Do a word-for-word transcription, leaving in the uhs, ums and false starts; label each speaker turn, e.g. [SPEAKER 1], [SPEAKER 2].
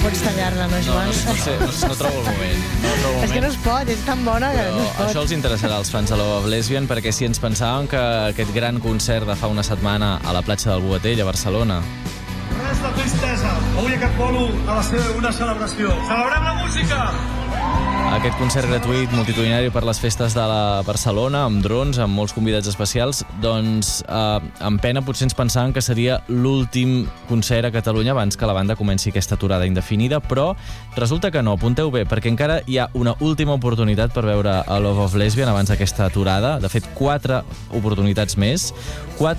[SPEAKER 1] pots tallar-la, no,
[SPEAKER 2] No,
[SPEAKER 1] Joan?
[SPEAKER 2] no, no, sé, no, no trobo el moment. No trobo el
[SPEAKER 1] És que no
[SPEAKER 2] moment.
[SPEAKER 1] es pot, és tan bona que
[SPEAKER 2] Però
[SPEAKER 1] no es pot.
[SPEAKER 2] això els interessarà als fans de Love of Lesbian, perquè si ens pensàvem que aquest gran concert de fa una setmana a la platja del Bogatell, a Barcelona,
[SPEAKER 3] Res de tristesa. Avui aquest bolo ha de ser una celebració. Celebrem la música!
[SPEAKER 2] aquest concert gratuït multitudinari per les festes de la Barcelona, amb drons, amb molts convidats especials, doncs eh, amb pena potser ens pensàvem que seria l'últim concert a Catalunya abans que la banda comenci aquesta aturada indefinida, però resulta que no, apunteu bé, perquè encara hi ha una última oportunitat per veure a Love of Lesbian abans d'aquesta aturada, de fet, quatre oportunitats més, quatre